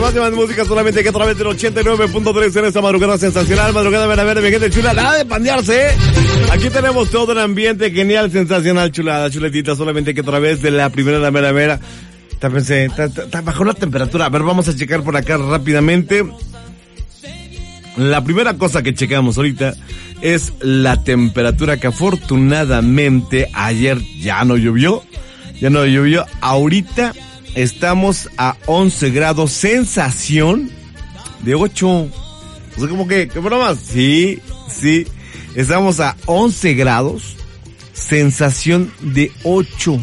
más y más música solamente que a través del 89.3 en esta madrugada sensacional, madrugada vera, mi gente chula, nada de pandearse. Aquí tenemos todo un ambiente genial, sensacional, chulada, chuletita, solamente que a través de la primera, la mera. Está bajo la temperatura. A ver, vamos a checar por acá rápidamente. La primera cosa que checamos ahorita es la temperatura, que afortunadamente ayer ya no llovió. Ahorita estamos a 11 grados, sensación de 8. O sea, como que, ¿qué bromas? Sí. Estamos a 11 grados, sensación de 8.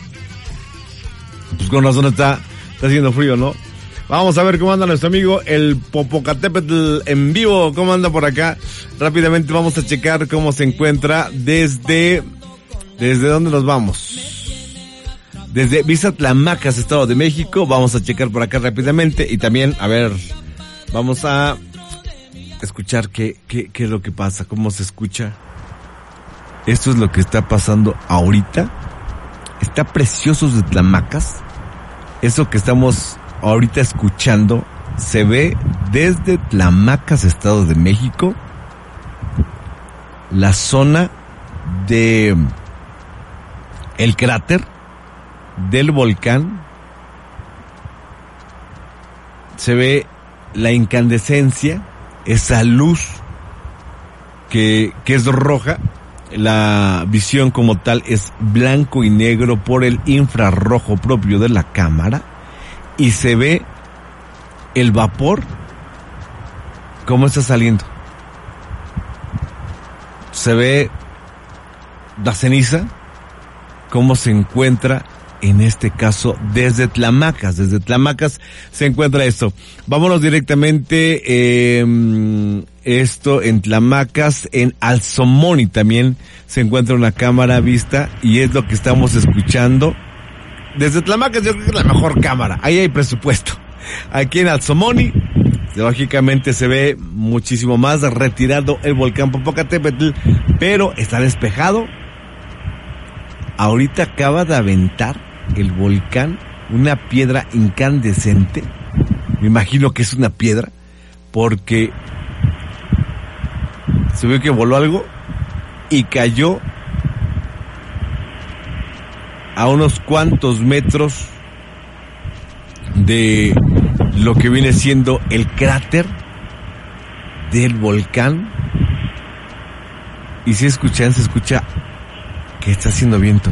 Pues con razón está haciendo frío, ¿no? Vamos a ver cómo anda nuestro amigo el Popocatépetl en vivo. ¿Cómo anda por acá? Rápidamente vamos a checar cómo se encuentra desde dónde nos vamos. Desde Vizatlacamacas, Estado de México. Vamos a checar por acá rápidamente y también, a ver, vamos a escuchar qué es lo que pasa, cómo se escucha. Esto es lo que está pasando ahorita. Está precioso Vizatlacamacas. Eso que estamos ahorita escuchando se ve desde Tlamacas, Estado de México, la zona de el cráter del volcán. Se ve la incandescencia, esa luz que es roja. La visión como tal es blanco y negro por el infrarrojo propio de la cámara, y se ve el vapor cómo está saliendo. Se ve la ceniza cómo se encuentra, en este caso desde Tlamacas. Desde Tlamacas se encuentra esto. Vámonos directamente, esto en Tlamacas, en Alzomoni también se encuentra una cámara vista, y es lo que estamos escuchando. Desde Tlamacas yo creo que es la mejor cámara, ahí hay presupuesto. Aquí en Alzomoni, lógicamente se ve muchísimo más retirado el volcán Popocatépetl, pero está despejado. Ahorita acaba de aventar el volcán una piedra incandescente. Me imagino que es una piedra, porque se vio que voló algo y cayó a unos cuantos metros de lo que viene siendo el cráter del volcán. Y si escuchan, se escucha que está haciendo viento.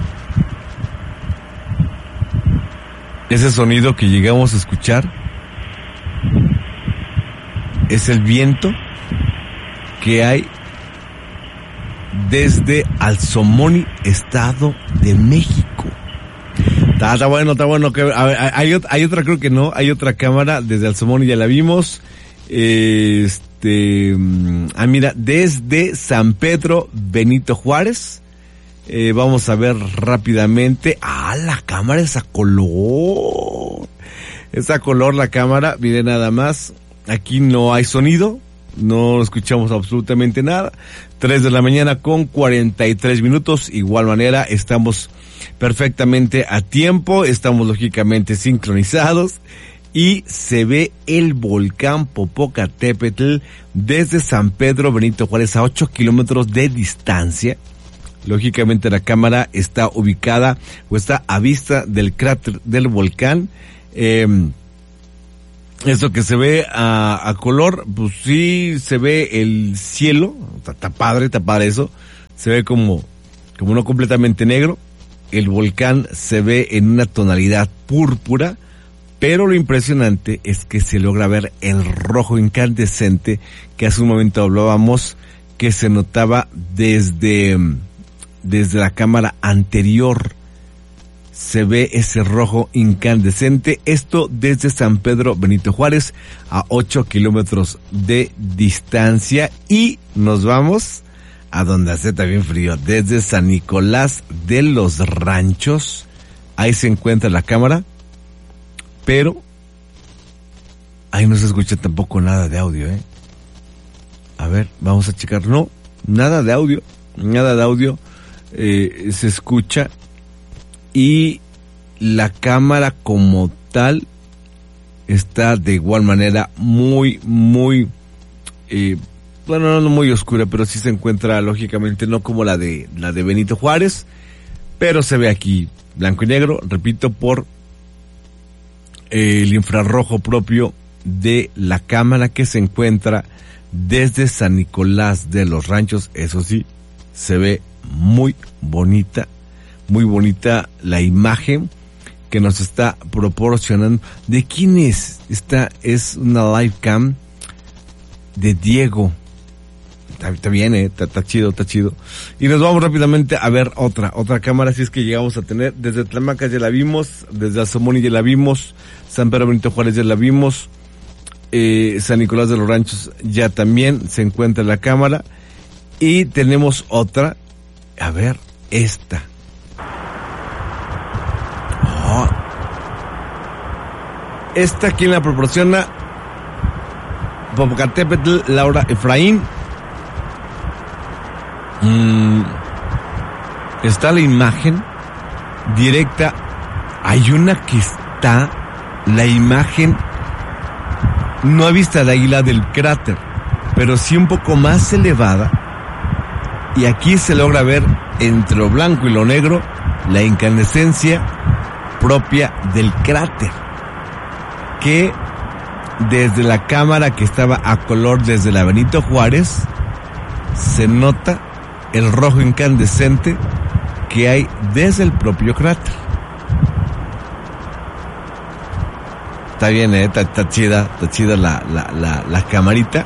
Ese sonido que llegamos a escuchar es el viento que hay desde Alzomoni, Estado de México. Está bueno. Que, a ver, hay otra, creo que no, hay otra cámara desde Alzomoni, ya la vimos. Mira, desde San Pedro Benito Juárez. Vamos a ver rápidamente. La cámara es a color. Es a color la cámara, miren nada más. Aquí no hay sonido, no escuchamos absolutamente nada. 3 de la mañana con 43 minutos. Igual manera, estamos perfectamente a tiempo, estamos lógicamente sincronizados. Y se ve el volcán Popocatépetl desde San Pedro Benito Juárez, a 8 kilómetros de distancia. Lógicamente la cámara está ubicada o está a vista del cráter del volcán. Eso que se ve a color, pues sí se ve el cielo, está padre eso. Se ve como no completamente negro. El volcán se ve en una tonalidad púrpura, pero lo impresionante es que se logra ver el rojo incandescente que hace un momento hablábamos que se notaba desde la cámara anterior. Se ve ese rojo incandescente, esto desde San Pedro Benito Juárez, a 8 kilómetros de distancia. Y nos vamos a donde hace también frío, desde San Nicolás de los Ranchos. Ahí se encuentra la cámara, pero ahí no se escucha tampoco nada de audio, A ver, vamos a checar. No, nada de audio. Se escucha, y la cámara como tal está de igual manera muy, bueno, no muy oscura, pero sí se encuentra lógicamente no como la de Benito Juárez, pero se ve aquí blanco y negro, repito, por el infrarrojo propio de la cámara que se encuentra desde San Nicolás de los Ranchos. Eso sí, se ve muy bonita la imagen que nos está proporcionando. ¿De quién es? Esta es una live cam de Diego. Está bien, está chido. Y nos vamos rápidamente a ver otra cámara, si es que llegamos a tener. Desde Tlamacas ya la vimos, desde Azomoni ya la vimos, San Pedro Benito Juárez ya la vimos, San Nicolás de los Ranchos ya también se encuentra la cámara. Y tenemos otra, a ver, esta. Esta, ¿quién la proporciona? Popocatépetl, Laura Efraín. Está la imagen directa. Hay una que está la imagen no a vista de águila del cráter, pero sí un poco más elevada, y aquí se logra ver entre lo blanco y lo negro la incandescencia propia del cráter, que desde la cámara que estaba a color desde la Benito Juárez se nota el rojo incandescente que hay desde el propio cráter. Está bien, está chida la camarita,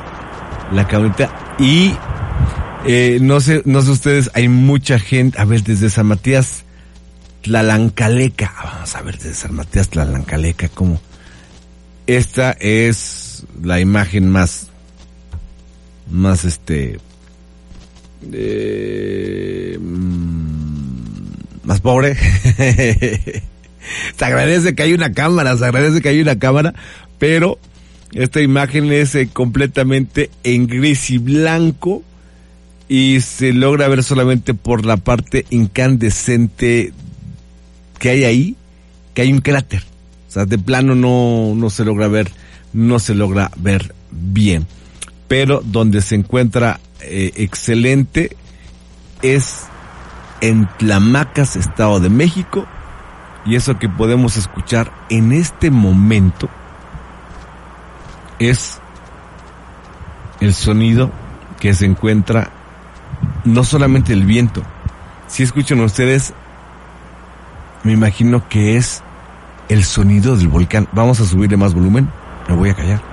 y no sé ustedes, hay mucha gente, a ver, desde San Matías Tlalancaleca, vamos a ver desde San Matías Tlalancaleca cómo. Esta es la imagen más pobre. Se agradece que hay una cámara, pero esta imagen es completamente en gris y blanco, y se logra ver solamente por la parte incandescente que hay ahí, que hay un cráter. O sea, de plano no se logra ver bien. Pero donde se encuentra excelente es en Tlamacas, Estado de México, y eso que podemos escuchar en este momento es el sonido que se encuentra, no solamente el viento. Si escuchan ustedes, me imagino que es el sonido del volcán. Vamos a subirle más volumen, me voy a callar.